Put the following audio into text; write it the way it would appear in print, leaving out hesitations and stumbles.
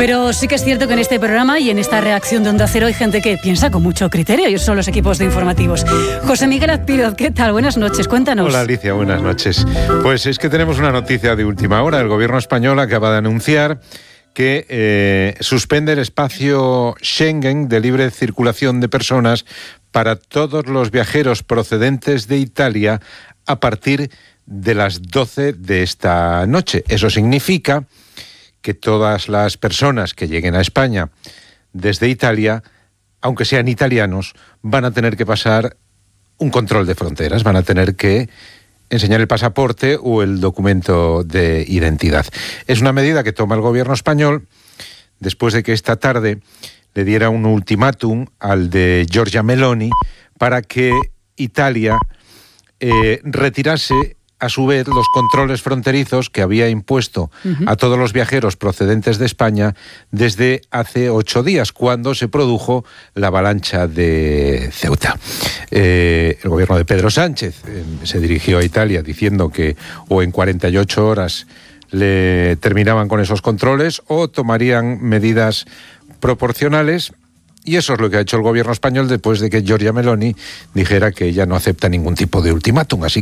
Pero sí que es cierto que en este programa y en esta reacción de Onda Cero hay gente que piensa con mucho criterio y son los equipos de informativos. José Miguel Azpiroz, ¿qué tal? Buenas noches, cuéntanos. Hola Alicia, buenas noches. Pues es que tenemos una noticia de última hora. El gobierno español acaba de anunciar que suspende el espacio Schengen de libre circulación de personas para todos los viajeros procedentes de Italia a partir de las 12 de esta noche. Eso significa que todas las personas que lleguen a España desde Italia, aunque sean italianos, van a tener que pasar un control de fronteras, van a tener que enseñar el pasaporte o el documento de identidad. Es una medida que toma el gobierno español después de que esta tarde le diera un ultimátum al de Giorgia Meloni para que Italia retirase a su vez los controles fronterizos que había impuesto a todos los viajeros procedentes de España desde hace 8 días, cuando se produjo la avalancha de Ceuta. El gobierno de Pedro Sánchez se dirigió a Italia diciendo que o en 48 horas le terminaban con esos controles o tomarían medidas proporcionales. Y eso es lo que ha hecho el gobierno español después de que Giorgia Meloni dijera que ella no acepta ningún tipo de ultimátum. Así